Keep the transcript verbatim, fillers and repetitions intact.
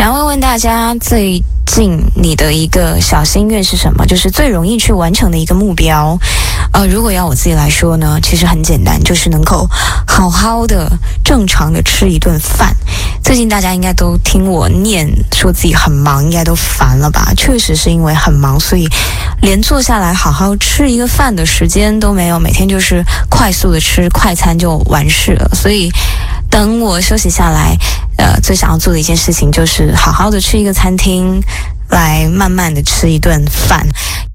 想问问大家，最近你的一个小心愿是什么？就是最容易去完成的一个目标。呃，如果要我自己来说呢，其实很简单，就是能够好好的、正常的吃一顿饭。最近大家应该都听我念说自己很忙，应该都烦了吧？确实是因为很忙，所以连坐下来好好吃一个饭的时间都没有，每天就是快速的吃快餐就完事了。所以等我休息下来，呃，最想要做的一件事情就是好好的去一个餐厅，来慢慢的吃一顿饭。